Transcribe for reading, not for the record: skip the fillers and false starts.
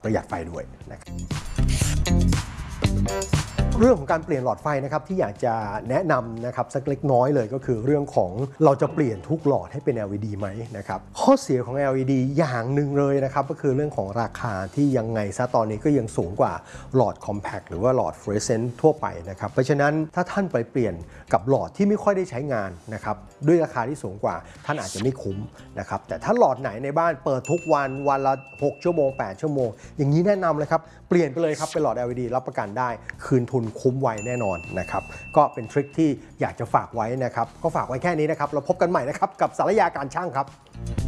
ประหยัดไฟด้วยนะครับเรื่องของการเปลี่ยนหลอดไฟนะครับที่อยากจะแนะนำนะครับสักเล็กน้อยเลยก็คือเรื่องของเราจะเปลี่ยนทุกหลอดให้เป็น LED ไหมนะครับข้อเสียของ LED อย่างหนึ่งเลยนะครับก็คือเรื่องของราคาที่ยังไงซะตอนนี้ก็ยังสูงกว่าหลอด Compact หรือว่าหลอด Fluorescent ทั่วไปนะครับเพราะฉะนั้นถ้าท่านไปเปลี่ยนกับหลอดที่ไม่ค่อยได้ใช้งานนะครับด้วยราคาที่สูงกว่าท่านอาจจะไม่คุ้มนะครับแต่ถ้าหลอดไหนในบ้านเปิดทุกวันวันละ6 ชั่วโมง 8 ชั่วโมงอย่างนี้แนะนำเลยครับเปลี่ยนไปเลยครับเป็นหลอด LED รับประกันได้คืนทุนคุ้มไวแน่นอนนะครับก็เป็นทริคที่อยากจะฝากไว้นะครับก็ฝากไว้แค่นี้นะครับเราพบกันใหม่นะครับกับสารยาการช่างครับ